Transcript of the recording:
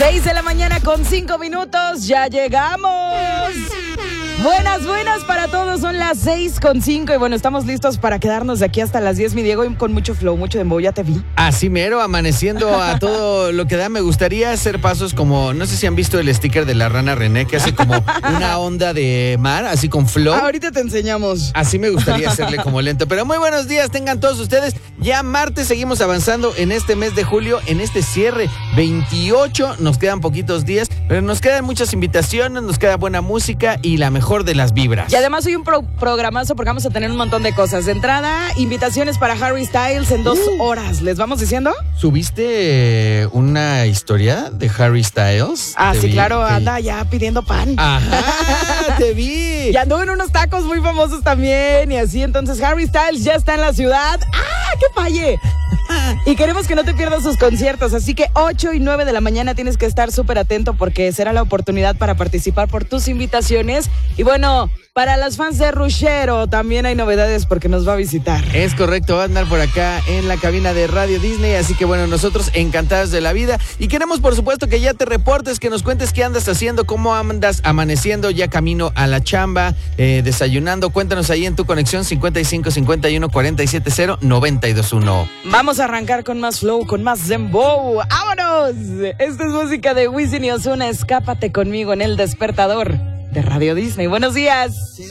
6:05 ya llegamos. Buenas para todos, son las 6:05 y bueno, estamos listos para quedarnos de aquí hasta las 10, mi Diego, y con mucho flow, mucho dembow, ya te vi. Así mero, amaneciendo a todo lo que da. Me gustaría hacer pasos como, no sé si han visto el sticker de la rana René, que hace como una onda de mar, así con flow. Ahorita te enseñamos. Así me gustaría hacerle como lento, pero muy buenos días tengan todos ustedes. Ya martes, seguimos avanzando en este mes de julio, en este cierre 28, nos quedan poquitos días, pero nos quedan muchas invitaciones, nos queda buena música y la mejor de las vibras. Y además hoy un programazo porque vamos a tener un montón de cosas. De entrada, invitaciones para Harry Styles en 2 horas. ¿Les vamos diciendo? ¿Subiste una historia de Harry Styles? Ah, sí, claro, anda ya pidiendo pan. Ajá, te vi. Y anduvo en unos tacos muy famosos también y así. Entonces Harry Styles ya está en la ciudad. ¡Ah, qué falle! Y queremos que no te pierdas sus conciertos, así que 8 y 9 de la mañana tienes que estar súper atento porque será la oportunidad para participar por tus invitaciones. Y bueno, para las fans de Rushero también hay novedades porque nos va a visitar. Es correcto, va a andar por acá en la cabina de Radio Disney, así que bueno, nosotros encantados de la vida y queremos por supuesto que ya te reportes, que nos cuentes qué andas haciendo, cómo andas amaneciendo, ya camino a la chamba, desayunando. Cuéntanos ahí en tu conexión 55 51 47 0 921. Vamos a arrancar con más flow, con más dembow. ¡Vámonos! Esta es música de Wisin y Ozuna. Escápate conmigo en El Despertador de Radio Disney. Buenos días.